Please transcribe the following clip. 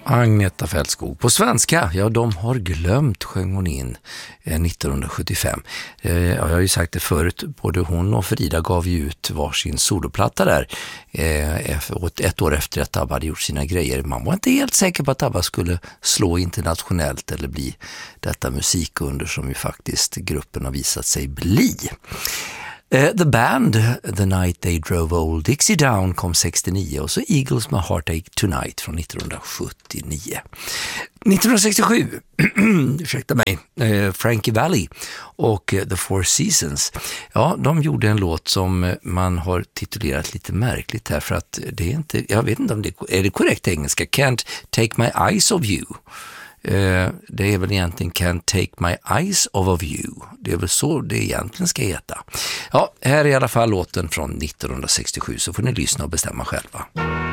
Agneta Fältskog. På svenska, ja, de har glömt, sjöng hon in 1975. Jag har ju sagt det förut, både hon och Frida gav ju ut varsin soloplatta där ett år efter att ABBA hade gjort sina grejer. Man var inte helt säker på att ABBA skulle slå internationellt eller bli detta musikunder som ju faktiskt gruppen har visat sig bli. The Band, The Night They Drove Old Dixie Down kom 69 och så Eagles med Heartache Tonight från 1979. 1967, ursäkta mig, Frankie Valli och The Four Seasons. Ja, de gjorde en låt som man har titulerat lite märkligt här för att det är inte, jag vet inte om det är det korrekt engelska, Can't Take My Eyes Off You. Det är väl egentligen Can't Take My Eyes Off of You. Det är väl så det egentligen ska heta. Ja, här är i alla fall låten från 1967 så får ni lyssna och bestämma själva.